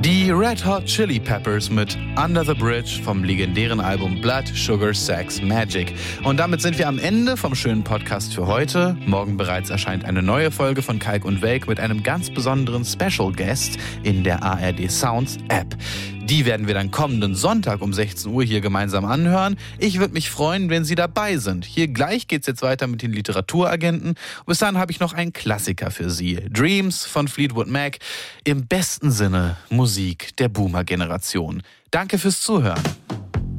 Die Red Hot Chili Peppers mit Under the Bridge vom legendären Album Blood, Sugar, Sex, Magic. Und damit sind wir am Ende vom schönen Podcast für heute. Morgen bereits erscheint eine neue Folge von Kalk und Welk mit einem ganz besonderen Special Guest in der ARD Sounds App. Die werden wir dann kommenden Sonntag um 16 Uhr hier gemeinsam anhören. Ich würde mich freuen, wenn Sie dabei sind. Hier gleich geht's jetzt weiter mit den Literaturagenten. Bis dahin habe ich noch einen Klassiker für Sie. Dreams von Fleetwood Mac. Im besten Sinne Musik der Boomer-Generation. Danke fürs Zuhören.